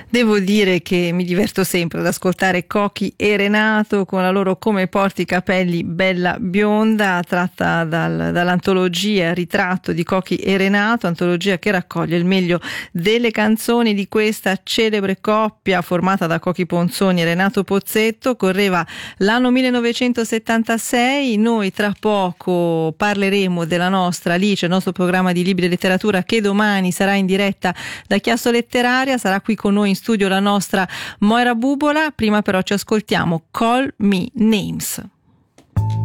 Devo dire che mi diverto sempre ad ascoltare Cochi e Renato con la loro Come porti i capelli bella bionda, tratta dall'antologia Ritratto di Cochi e Renato, antologia che raccoglie il meglio delle canzoni di questa celebre coppia formata da Cochi Ponzoni e Renato Pozzetto. Correva l'anno 1976, noi tra poco parleremo della nostra Alice, il nostro programma di libri e letteratura che domani sarà in diretta da Chiasso Letteraria. Sarà qui con noi in studio la nostra Moira Bubola. Prima però ci ascoltiamo Call Me Names.